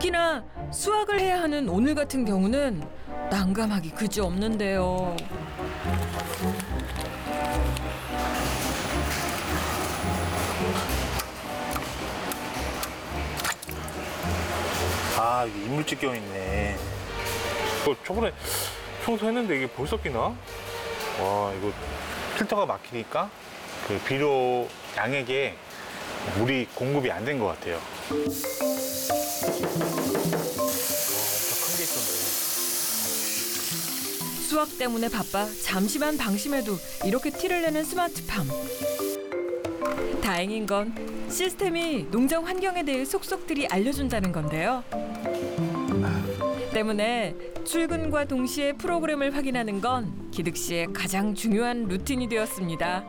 특히나 수확을 해야 하는 오늘 같은 경우는 난감하기 그지없는데요. 아, 이게 이물질 껴있네. 이거 저번에 청소했는데 이게 벌써 끼나? 와, 이거 필터가 막히니까 그 비료 양에게 물이 공급이 안 된 것 같아요. 엄청 큰 게 있었네. 수확 때문에 바빠 잠시만 방심해도 이렇게 티를 내는 스마트팜. 다행인 건 시스템이 농장 환경에 대해 속속들이 알려준다는 건데요. 때문에 출근과 동시에 프로그램을 확인하는 건 기득 씨의 가장 중요한 루틴이 되었습니다.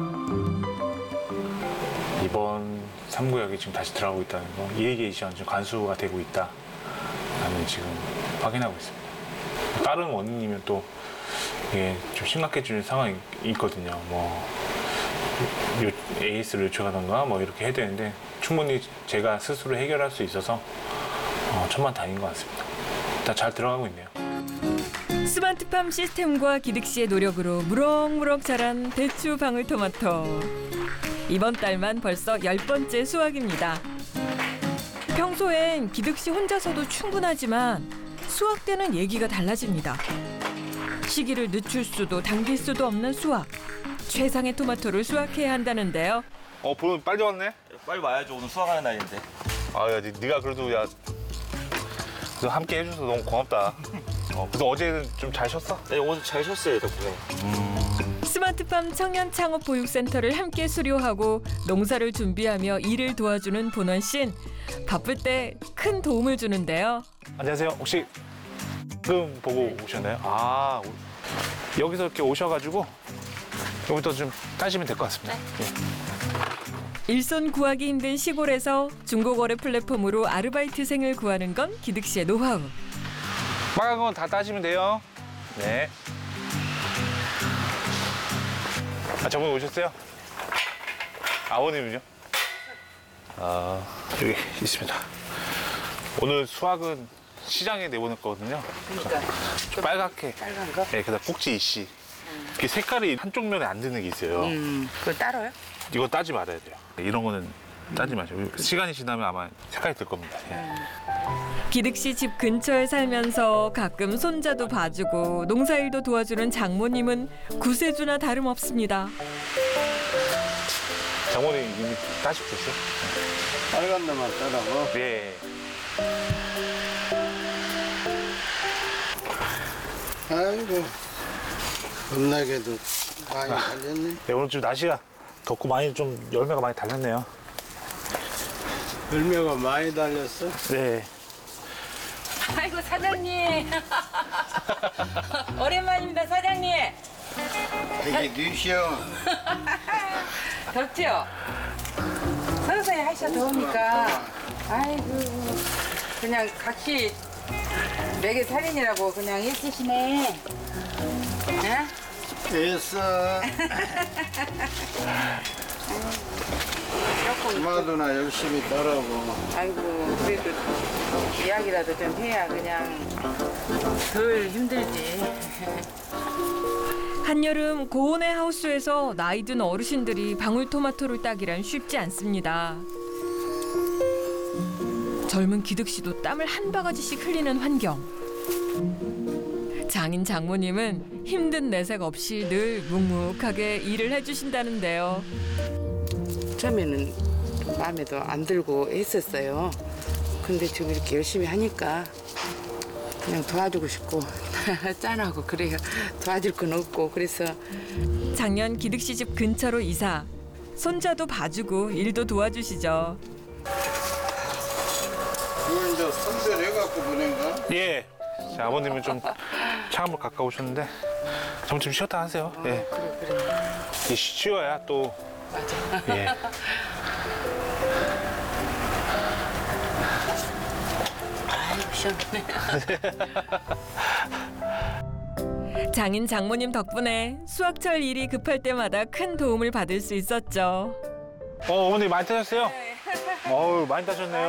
이번 3구역이 지금 다시 들어가고 있다는 거, 이리게이션 지금 관수가 되고 있다라는 지금 확인하고 있습니다. 다른 원인이면 또 이게 좀 심각해지는 상황이 있거든요. 뭐 AS를 요청하던가 뭐 이렇게 해야 되는데 충분히 제가 스스로 해결할 수 있어서 천만다행인 것 같습니다. 일단 잘 들어가고 있네요. 스마트팜 시스템과 기득 씨의 노력으로 무럭무럭 자란 대추 방울토마토. 이번 달만 벌써 10번째 수확입니다. 평소엔 기득 씨 혼자서도 충분하지만 수확 때는 얘기가 달라집니다. 시기를 늦출 수도 당길 수도 없는 수확. 최상의 토마토를 수확해야 한다는데요. 보름 빨리 왔네? 빨리 와야죠. 오늘 수확하는 날인데. 아, 야, 네가 그래도 야, 그래도 함께 해줘서 너무 고맙다. 그래도 어제는 좀 잘 쉬었어? 네, 오늘 잘 쉬었어요, 덕분에. 스마트팜 청년창업보육센터를 함께 수료하고 농사를 준비하며 일을 도와주는 본원 씨는 바쁠 때 큰 도움을 주는데요. 안녕하세요. 혹시 지금 보고 오셨나요? 아, 여기서 이렇게 오셔가지고 여기부터 좀 따시면 될 것 같습니다. 네. 일손 구하기 힘든 시골에서 중고거래 플랫폼으로 아르바이트생을 구하는 건 기득 씨의 노하우. 빨간 건 다 따시면 돼요. 네. 저분 오셨어요? 아버님은요? 여기 있습니다. 오늘 수확은 시장에 내보낼 거거든요. 그러니까 좀 빨갛게. 빨간 거? 네, 그다음 꼭지 이씨. 이게 색깔이 한쪽 면에 안 드는 게 있어요. 그거 따로요? 이거 따지 말아야 돼요. 이런 거는 따지 마세요. 시간이 지나면 아마 색깔이 들 겁니다. 예. 기득 씨 집 근처에 살면서 가끔 손자도 봐주고 농사일도 도와주는 장모님은 구세주나 다름없습니다. 장모님 이미 따시고 계세요? 빨간 놈만 따라고. 네. 아이고, 겁나게도 많이 달렸네. 네, 오늘 좀 날씨가 덥고 많이 좀 열매가 많이 달렸네요. 열매가 많이 달렸어. 네. 아이고 사장님 오랜만입니다 사장님. 이게 뉴시오. 덥죠? 서서히 하셔도 더우니까 아이고 그냥 각시 매개 살인이라고 그냥 일쓰시네. 에? 됐어. 조금 엄마도나 열심히 따라고. 아이고 그래도 이야기라도 좀 해야 그냥 덜 힘들지. 한여름 고온의 하우스에서 나이 든 어르신들이 방울토마토를 따기란 쉽지 않습니다. 젊은 기득 씨도 땀을 한 바가지씩 흘리는 환경. 장인 장모님은 힘든 내색 없이 늘 묵묵하게 일을 해주신다는데요. 처음에는 마음에도 안 들고 했었어요. 근데 지금 이렇게 열심히 하니까 그냥 도와주고 싶고 짠하고 그래요. 도와줄 건 없고 그래서 작년 기득 씨 집 근처로 이사. 손자도 봐주고 일도 도와주시죠. 이걸 이제 선별해갖고 보낸가? 예. 자, 아버님은 좀 창업을 가까우셨는데 좀 쉬었다 하세요. 예. 그래. 이 쉬어야 또. 맞아. 예. 아이고 시원해. 장인 장모님 덕분에 수확철 일이 급할 때마다 큰 도움을 받을 수 있었죠. 어머니 많이 따셨어요? 어우, 많이 따셨네요.